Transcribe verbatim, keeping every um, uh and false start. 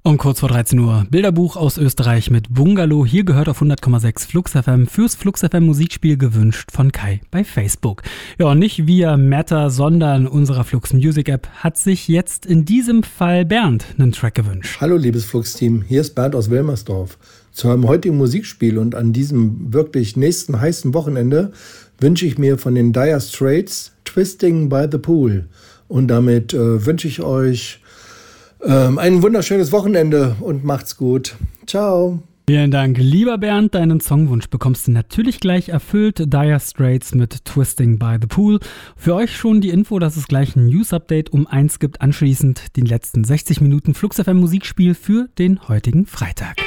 Und kurz vor dreizehn Uhr, Bilderbuch aus Österreich mit Bungalow. Hier gehört auf hundert Komma sechs Flux F M fürs Flux F M Musikspiel gewünscht von Kai bei Facebook. Ja, und nicht via Meta, sondern unserer Flux Music App hat sich jetzt in diesem Fall Bernd einen Track gewünscht. Hallo liebes Flux-Team, hier ist Bernd aus Wilmersdorf. Zu einem heutigen Musikspiel und an diesem wirklich nächsten heißen Wochenende wünsche ich mir von den Dire Straits Twisting by the Pool. Und damit äh, wünsche ich euch Ähm, ein wunderschönes Wochenende und macht's gut. Ciao. Vielen Dank, lieber Bernd. Deinen Songwunsch bekommst du natürlich gleich erfüllt. Dire Straits mit Twisting by the Pool. Für euch schon die Info, dass es gleich ein News-Update um eins gibt. Anschließend den letzten sechzig Minuten Flux F M Musikspiel für den heutigen Freitag.